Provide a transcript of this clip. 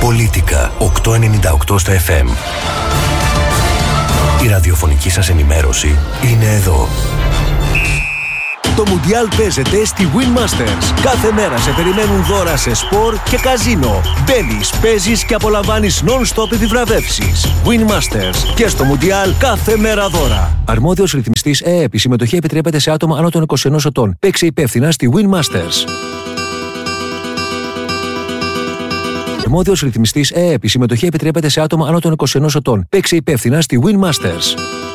Πολίτικα 898 στα FM. Η ραδιοφωνική σας ενημέρωση είναι εδώ. Το Μουντιάλ παίζεται στη Win Masters. Κάθε μέρα σε περιμένουν δώρα σε σπορ και καζίνο. Μπαίνεις, παίζεις και απολαμβάνεις non-stop επιβραβεύσεις. Win Masters. Και στο Μουντιάλ κάθε μέρα δώρα. Αρμόδιος ρυθμιστής ΕΕΠ. Η συμμετοχή επιτρέπεται σε άτομα άνω των 21 ετών. Παίξε υπεύθυνα στη Win Masters. Αρμόδιος ρυθμιστής ΕΕΠ. Η συμμετοχή επιτρέπεται σε άτομα άνω των 21 ετών. Παίξε υπεύθυνα στη Win Masters.